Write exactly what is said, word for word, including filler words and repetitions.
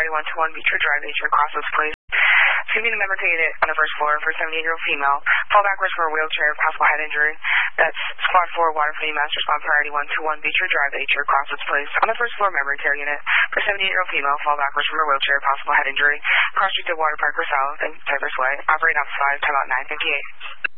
priority one two one Beecher Drive, Nature Crossroads, please. Female member to unit on the first floor for seventy-eight-year-old female. Fall backwards for a wheelchair, possible head injury. That's squad four, Waterfront Master Squad priority one two one Beecher Drive, Nature Crossroads, please. On the first floor memory care unit for seventy-eight-year-old female. Fall backwards from a wheelchair, possible head injury. Cross street to Water Park or South and Tigers Way. Operating off five, time out nine fifty-eight.